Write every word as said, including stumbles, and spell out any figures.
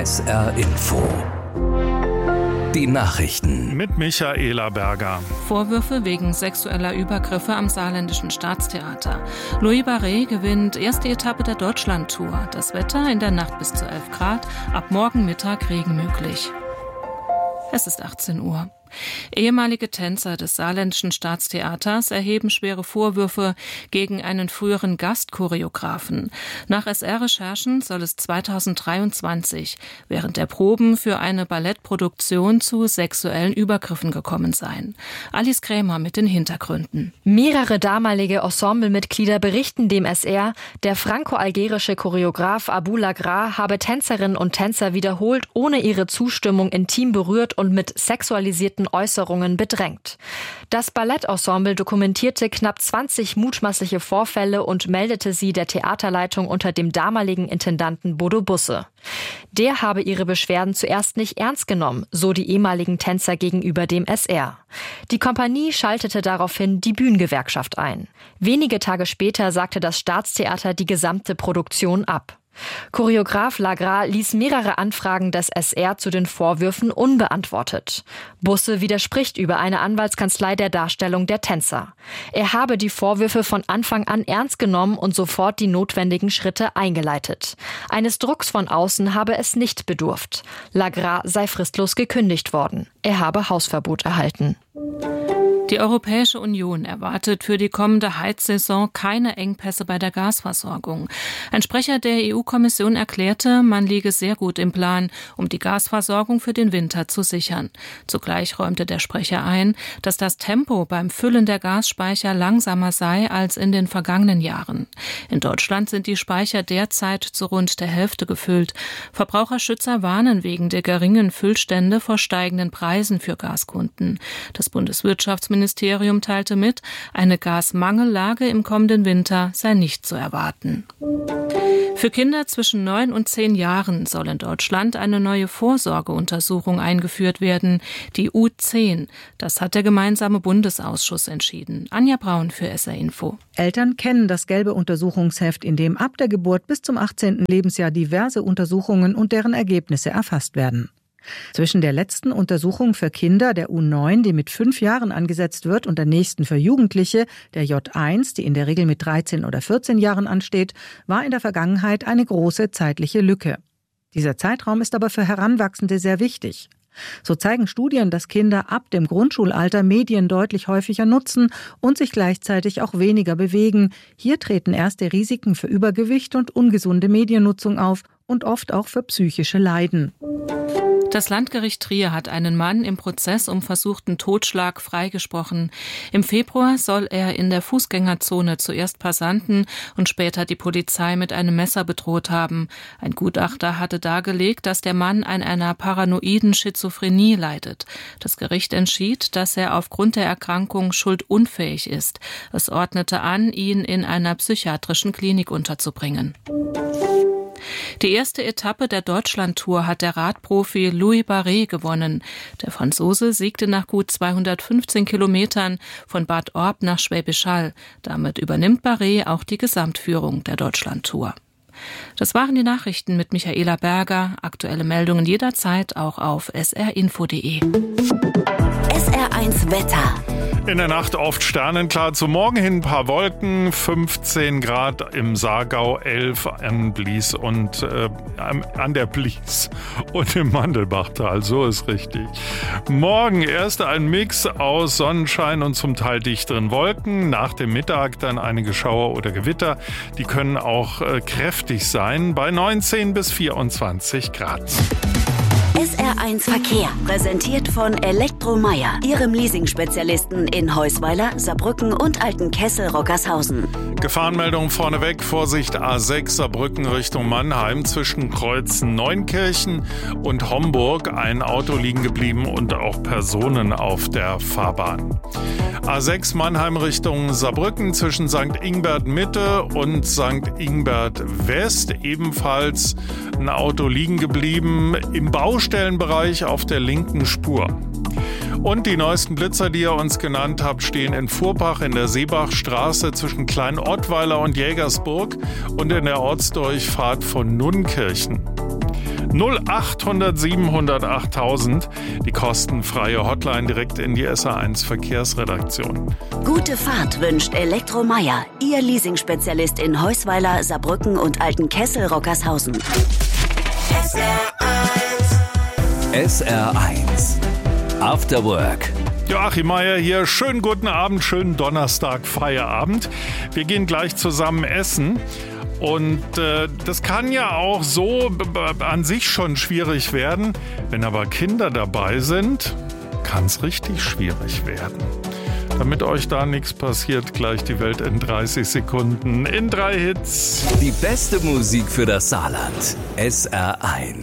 S R Info. Die Nachrichten mit Michaela Berger. Vorwürfe wegen sexueller Übergriffe am Saarländischen Staatstheater. Louis Barré gewinnt erste Etappe der Deutschlandtour. Das Wetter in der Nacht bis zu elf Grad, ab morgen Mittag Regen möglich. Es ist achtzehn Uhr. Ehemalige Tänzer des Saarländischen Staatstheaters erheben schwere Vorwürfe gegen einen früheren Gastchoreografen. Nach S R-Recherchen soll es zweitausenddreiundzwanzig während der Proben für eine Ballettproduktion zu sexuellen Übergriffen gekommen sein. Alice Krämer mit den Hintergründen. Mehrere damalige Ensemblemitglieder berichten dem S R, der franco-algerische Choreograf Abou Lagra habe Tänzerinnen und Tänzer wiederholt ohne ihre Zustimmung intim berührt und mit sexualisierten Äußerungen bedrängt. Das Ballettensemble dokumentierte knapp zwanzig mutmaßliche Vorfälle und meldete sie der Theaterleitung unter dem damaligen Intendanten Bodo Busse. Der habe ihre Beschwerden zuerst nicht ernst genommen, so die ehemaligen Tänzer gegenüber dem S R. Die Kompanie schaltete daraufhin die Bühnengewerkschaft ein. Wenige Tage später sagte das Staatstheater die gesamte Produktion ab. Choreograf Lagra ließ mehrere Anfragen des S R zu den Vorwürfen unbeantwortet. Busse widerspricht über eine Anwaltskanzlei der Darstellung der Tänzer. Er habe die Vorwürfe von Anfang an ernst genommen und sofort die notwendigen Schritte eingeleitet. Eines Drucks von außen habe es nicht bedurft. Lagra sei fristlos gekündigt worden. Er habe Hausverbot erhalten. Die Europäische Union erwartet für die kommende Heizsaison keine Engpässe bei der Gasversorgung. Ein Sprecher der E U-Kommission erklärte, man liege sehr gut im Plan, um die Gasversorgung für den Winter zu sichern. Zugleich räumte der Sprecher ein, dass das Tempo beim Füllen der Gasspeicher langsamer sei als in den vergangenen Jahren. In Deutschland sind die Speicher derzeit zu rund der Hälfte gefüllt. Verbraucherschützer warnen wegen der geringen Füllstände vor steigenden Preisen für Gaskunden. Das Bundeswirtschaftsministerium Ministerium teilte mit, eine Gasmangellage im kommenden Winter sei nicht zu erwarten. Für Kinder zwischen neun und zehn Jahren soll in Deutschland eine neue Vorsorgeuntersuchung eingeführt werden, die U zehn. Das hat der gemeinsame Bundesausschuss entschieden. Anja Braun für S R Info. Eltern kennen das gelbe Untersuchungsheft, in dem ab der Geburt bis zum achtzehnten Lebensjahr diverse Untersuchungen und deren Ergebnisse erfasst werden. Zwischen der letzten Untersuchung für Kinder, der U neun, die mit fünf Jahren angesetzt wird, und der nächsten für Jugendliche, der J eins, die in der Regel mit dreizehn oder vierzehn Jahren ansteht, war in der Vergangenheit eine große zeitliche Lücke. Dieser Zeitraum ist aber für Heranwachsende sehr wichtig. So zeigen Studien, dass Kinder ab dem Grundschulalter Medien deutlich häufiger nutzen und sich gleichzeitig auch weniger bewegen. Hier treten erste Risiken für Übergewicht und ungesunde Mediennutzung auf und oft auch für psychische Leiden. Das Landgericht Trier hat einen Mann im Prozess um versuchten Totschlag freigesprochen. Im Februar soll er in der Fußgängerzone zuerst Passanten und später die Polizei mit einem Messer bedroht haben. Ein Gutachter hatte dargelegt, dass der Mann an einer paranoiden Schizophrenie leidet. Das Gericht entschied, dass er aufgrund der Erkrankung schuldunfähig ist. Es ordnete an, ihn in einer psychiatrischen Klinik unterzubringen. Die erste Etappe der Deutschlandtour hat der Radprofi Louis Barré gewonnen. Der Franzose siegte nach gut zweihundertfünfzehn Kilometern von Bad Orb nach Schwäbisch Hall. Damit übernimmt Barré auch die Gesamtführung der Deutschlandtour. Das waren die Nachrichten mit Michaela Berger. Aktuelle Meldungen jederzeit auch auf s r info punkt d e. S R eins Wetter. In der Nacht oft sternenklar, zum Morgen hin ein paar Wolken, fünfzehn Grad im Saargau, elf an Blies und äh, an der Blies und im Mandelbachtal, so ist richtig. Morgen erst ein Mix aus Sonnenschein und zum Teil dichteren Wolken, nach dem Mittag dann einige Schauer oder Gewitter, die können auch äh, kräftig sein, bei neunzehn bis vierundzwanzig Grad. S R eins Verkehr, präsentiert von Elektromeier, Ihrem Leasing-Spezialisten in Heusweiler, Saarbrücken und Altenkessel-Rockershausen. Gefahrenmeldung vorneweg, Vorsicht A sechs Saarbrücken Richtung Mannheim, zwischen Kreuzen Neunkirchen und Homburg, ein Auto liegen geblieben und auch Personen auf der Fahrbahn. A sechs Mannheim Richtung Saarbrücken, zwischen Sankt Ingbert Mitte und Sankt Ingbert West, ebenfalls ein Auto liegen geblieben im Baustellenbereich auf der linken Spur. Und die neuesten Blitzer, die ihr uns genannt habt, stehen in Furbach in der Seebachstraße zwischen Klein-Ottweiler und Jägersburg und in der Ortsdurchfahrt von Nunnkirchen. null achthundert siebenhundert achttausend, die kostenfreie Hotline direkt in die S R eins Verkehrsredaktion. Gute Fahrt wünscht Elektromeier, Ihr Leasingspezialist in Heusweiler, Saarbrücken und Altenkessel-Rockershausen. S R eins. S R eins. After Work. Joachim Meier hier. Schönen guten Abend, schönen Donnerstag, Feierabend. Wir gehen gleich zusammen essen. Und äh, das kann ja auch so b- an sich schon schwierig werden. Wenn aber Kinder dabei sind, kann es richtig schwierig werden. Damit euch da nichts passiert, gleich die Welt in dreißig Sekunden in drei Hits. Die beste Musik für das Saarland. S R eins.